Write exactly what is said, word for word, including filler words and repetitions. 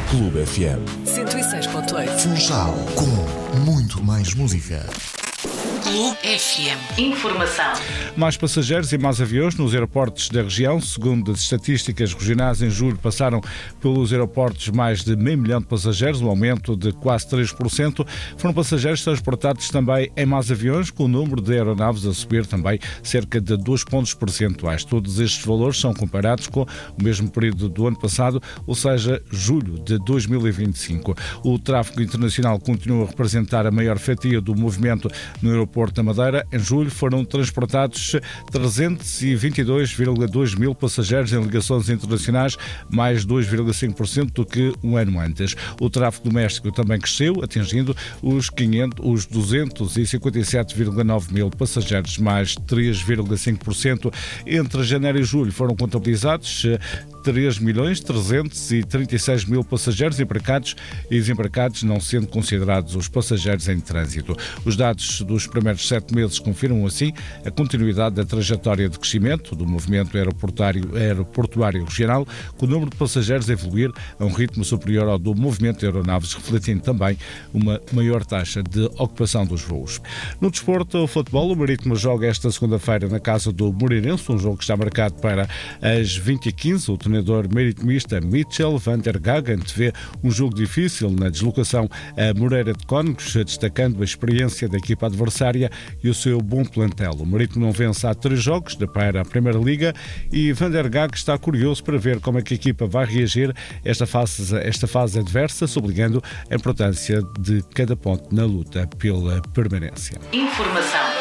Clube F M cento e seis ponto oito. Funchal, com muito mais música. Clube F M. Informação. Mais passageiros e mais aviões nos aeroportos da região. Segundo as estatísticas regionais, em julho passaram pelos aeroportos mais de meio milhão de passageiros, um aumento de quase três por cento. Foram passageiros transportados também em mais aviões, com o número de aeronaves a subir também cerca de dois pontos percentuais. Todos estes valores são comparados com o mesmo período do ano passado, ou seja, julho de dois mil e vinte e cinco. O tráfego internacional continua a representar a maior fatia do movimento no aeroporto da Madeira. Em julho foram transportados trezentos e vinte e dois vírgula dois mil passageiros em ligações internacionais, mais dois vírgula cinco por cento do que um ano antes. O tráfego doméstico também cresceu, atingindo os, quinhentos, os duzentos e cinquenta e sete vírgula nove mil passageiros, mais três vírgula cinco por cento. Entre janeiro e julho foram contabilizados três milhões trezentos e trinta e seis mil passageiros embarcados e desembarcados, não sendo considerados os passageiros em trânsito. Os dados dos primeiros sete meses confirmam assim a continuidade da trajetória de crescimento do movimento aeroportuário, aeroportuário regional, com o número de passageiros a evoluir a um ritmo superior ao do movimento de aeronaves, refletindo também uma maior taxa de ocupação dos voos. No desporto, o futebol, o Marítimo joga esta segunda-feira na casa do Moreirense, um jogo que está marcado para as vinte e quinze. O treinador maritimista Michel van der Gaag antevê um jogo difícil na deslocação a Moreira de Cónegos, destacando a experiência da equipa adversária e o seu bom plantel. O Marítimo não vence há três jogos para a Primeira Liga e Van der Gaag está curioso para ver como é que a equipa vai reagir a esta fase, esta fase adversa, sublinhando a importância de cada ponto na luta pela permanência. Informação.